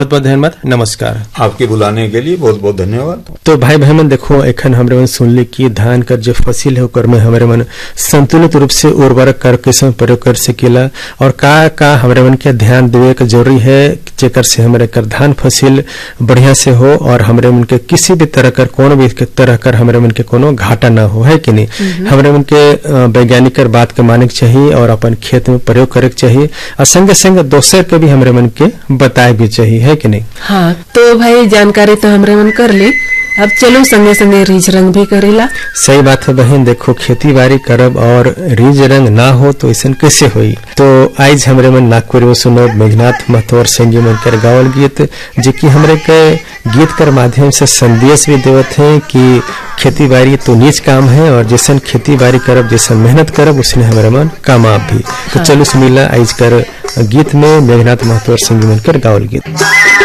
बहुत धन्यवाद। नमस्कार। आपके बुलाने के लिए बहुत बहुत धन्यवाद। तो भाई बहन देखो एखन हमरे मन सुनली कि धान का जो फसिल है ओकर में हमरे मन संतुलित रूप से उर्वरक कर कैसे प्रयोग कर सकेला और का हमरे मन के ध्यान देवे के जरूरी है जेकर से हमरे कर धान फसिल बढ़िया से हो और हमरे मन के किसी भी तरह कर कोनो भी तरह कर हमरे मन के कोनो घाटा ना हो, है कि नहीं। हमरे मन के वैज्ञानिक बात के माने के चाहिए और अपन खेत में प्रयोग करे के चाहिए और संगे संगे दोसर के भी हमरे मन के बताए भी चाहिए, है कि नहीं। हाँ तो भाई जानकारी तो हमरे मन कर ली, अब चलो संगे संगे रीज रंग भी करेला। सही बात है बहन। देखो खेती बाड़ी करब और रीज रंग ना हो तो ऐसा कैसे होई। तो आज हमरे मन नागपुर में सुनो मेघनाथ महतो और संगी मन कर गावल गीत जो कि हमरे के गीत कर माध्यम से संदेश भी देवत है कि खेती बाड़ी तो नीच काम है और जैसन खेती बाड़ी करब जैसन मेहनत करब उसने हमारे मन कामयाब भी। तो चलो सुनीला आज कर गीत में मेघनाथ महतो और संगी मन कर गावल गीत।